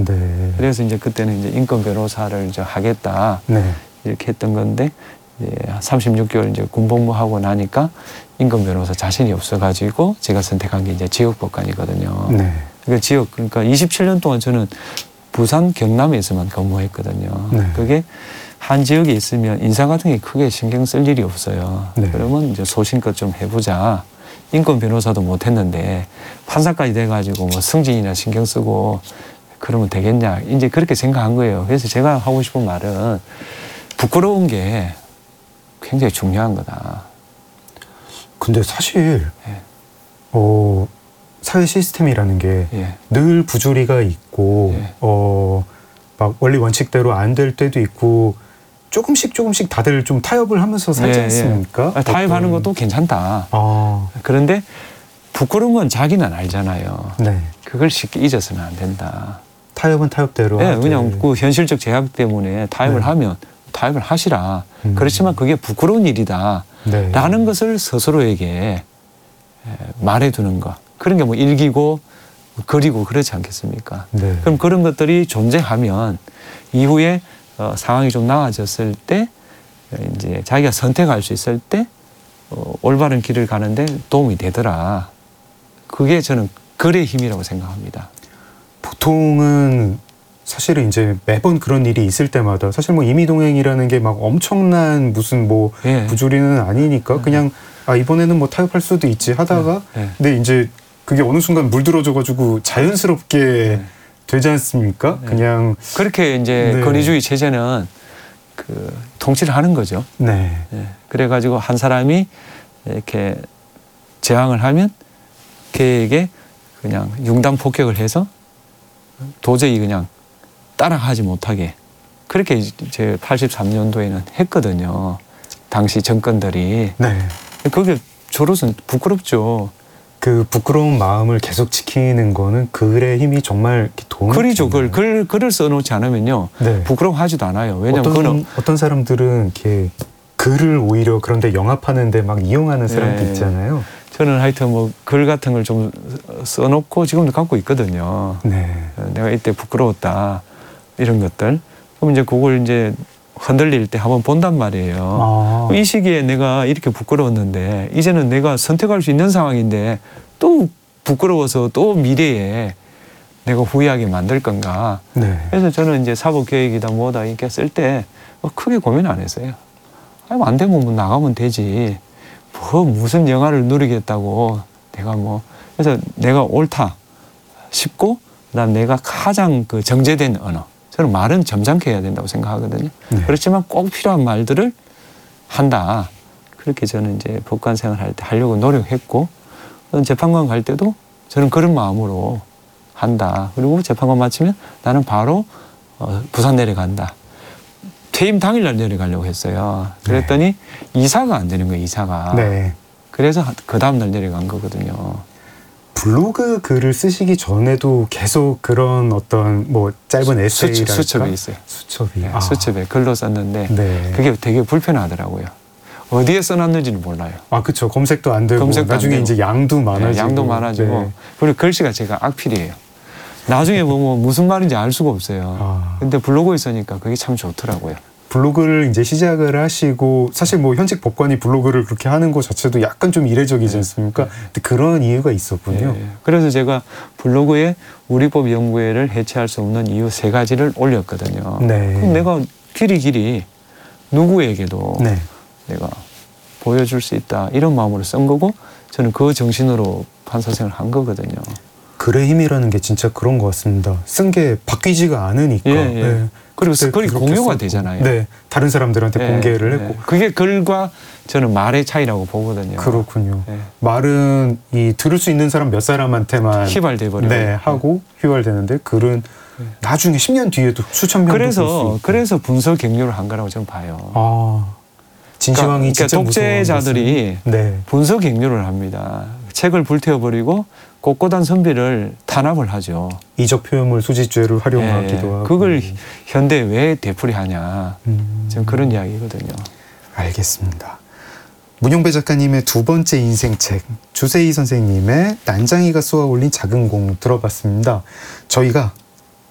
네. 그래서 이제 그때는 이제 인권 변호사를 이제 하겠다. 네. 이렇게 했던 건데, 이제 36개월 이제 군복무하고 나니까 인권 변호사 자신이 없어가지고 제가 선택한 게 이제 지역법관이거든요. 네. 그러니까 27년 동안 저는 부산, 경남에서만 근무했거든요. 네. 그게 한 지역에 있으면 인사 같은 게 크게 신경 쓸 일이 없어요. 네. 그러면 이제 소신껏 좀 해보자. 인권 변호사도 못했는데 판사까지 돼가지고 뭐 승진이나 신경 쓰고 그러면 되겠냐. 이제 그렇게 생각한 거예요. 그래서 제가 하고 싶은 말은 부끄러운 게 굉장히 중요한 거다. 근데 사실 예. 사회 시스템이라는 게 예. 늘 부조리가 있고 예. 막 원리 원칙대로 안 될 때도 있고 조금씩 다들 좀 타협을 하면서 살지 예, 않습니까? 예. 타협하는 것도 괜찮다. 아, 그런데 부끄러운 건 자기는 알잖아요. 네. 그걸 쉽게 잊어서는 안 된다. 타협은 타협대로. 예, 하되. 그냥 그 현실적 제약 때문에 타협을 네. 하면 타협을 하시라. 그렇지만 그게 부끄러운 일이다. 네. 라는 것을 스스로에게 말해두는 것. 그런 게 뭐 일기고 그리고 그렇지 않겠습니까? 네. 그럼 그런 것들이 존재하면 이후에 상황이 좀 나아졌을 때 이제 자기가 선택할 수 있을 때 올바른 길을 가는데 도움이 되더라. 그게 저는 글의 힘이라고 생각합니다. 보통은 사실은 이제 매번 그런 일이 있을 때마다 사실 뭐 임의동행이라는 게 막 엄청난 무슨 뭐 예. 부조리는 아니니까 그냥 이번에는 뭐 타협할 수도 있지 하다가 예. 근데 이제 그게 어느 순간 물들어져가지고 자연스럽게 되지 않습니까? 네. 그냥 그렇게 이제 네. 권위주의 체제는 그 통치를 하는 거죠. 네. 예. 그래가지고 한 사람이 이렇게 저항을 하면 걔에게 그냥 융단 폭격을 해서 도저히 그냥 따라가지 못하게 그렇게 제 83년도에는 했거든요. 당시 정권들이. 네. 그게 저로서는 부끄럽죠. 그 부끄러운 마음을 계속 지키는 거는 글의 힘이 정말 도움이 글이죠. 되나요? 글을 써놓지 않으면요. 네. 부끄러워하지도 않아요. 왜냐하면 어떤 사람들은 이렇게 글을 오히려 그런데 영합하는데 막 이용하는 사람도 네. 있잖아요. 저는 하여튼 뭐 글 같은 걸 좀 써놓고 지금도 갖고 있거든요. 네. 내가 이때 부끄러웠다 이런 것들. 그럼 이제 그걸 이제 흔들릴 때 한번 본단 말이에요. 이 시기에 내가 이렇게 부끄러웠는데 이제는 내가 선택할 수 있는 상황인데 또 부끄러워서 또 미래에 내가 후회하게 만들 건가. 네. 그래서 저는 이제 사법개혁이다 뭐다 이렇게 쓸 때 크게 고민 안 했어요. 안 되면 뭐 나가면 되지. 뭐 무슨 영화를 누리겠다고 내가 뭐. 그래서 내가 옳다 싶고 그다음 내가 가장 그 정제된 언어. 저는 말은 점잖게 해야 된다고 생각하거든요. 네. 그렇지만 꼭 필요한 말들을 한다. 그렇게 저는 이제 법관 생활할 때 하려고 노력했고 재판관 갈 때도 저는 그런 마음으로 한다. 그리고 재판관 마치면 나는 바로 부산 내려간다. 퇴임 당일날 내려가려고 했어요. 그랬더니 이사가 안 되는 거예요. 이사가. 네. 그래서 그 다음날 내려간 거거든요. 블로그 글을 쓰시기 전에도 계속 그런 어떤 뭐 짧은 에세이랄까? 수첩에 있어요. 수첩이. 네, 수첩에 글로 썼는데 네. 그게 되게 불편하더라고요. 어디에 써놨는지는 몰라요. 그렇죠. 검색도 안 되고 검색도 나중에 안 되고. 이제 양도 많아지고. 네, 양도 많아지고 네. 그리고 글씨가 제가 악필이에요. 나중에 보면 무슨 말인지 알 수가 없어요. 근데 블로그에 쓰니까 그게 참 좋더라고요. 블로그를 이제 시작을 하시고 사실 뭐 현직 법관이 블로그를 그렇게 하는 것 자체도 약간 좀 이례적이지 않습니까? 근데 그런 이유가 있었군요. 네. 그래서 제가 블로그에 우리법 연구회를 해체할 수 없는 이유 3가지를 올렸거든요. 네. 그럼 내가 길이 누구에게도 네. 내가 보여줄 수 있다 이런 마음으로 쓴 거고 저는 그 정신으로 판사생활을 한 거거든요. 글의 힘이라는 게 진짜 그런 것 같습니다. 쓴 게 바뀌지가 않으니까. 예. 네. 그리고 글이 공유가 썼고. 되잖아요. 네, 다른 사람들한테 공개를 했고. 그게 글과 저는 말의 차이라고 보거든요. 그렇군요. 네. 말은 이 들을 수 있는 사람 몇 사람한테만 휘발돼 버리고. 네, 하고 휘발되는데 글은 나중에 10년 뒤에도 수천 명도 볼 수 있고. 그래서 분석 격려를 한 거라고 저는 봐요. 진시황이 그러니까 진짜 독재자들이 네. 분석 격려를 합니다. 책을 불태워버리고 꼿꼿한 선비를 탄압을 하죠. 이적 표현물 수지죄를 활용하기도 하고. 그걸 현대에 왜 되풀이하냐. 저는 그런 이야기거든요. 알겠습니다. 문용배 작가님의 2번째 인생책, 주세희 선생님의 난장이가 쏘아 올린 작은 공 들어봤습니다. 저희가